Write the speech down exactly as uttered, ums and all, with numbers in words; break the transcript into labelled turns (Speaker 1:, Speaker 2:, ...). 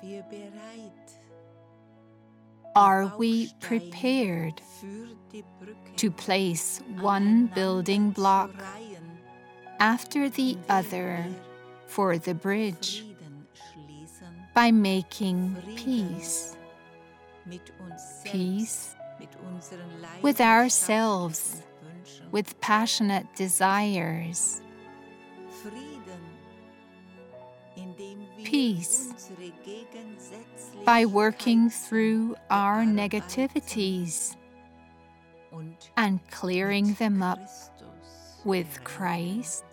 Speaker 1: Are we prepared to place one building block after the other for the bridge by making peace? Peace with ourselves, with passionate desires. Peace by working through our negativities and clearing them up with Christ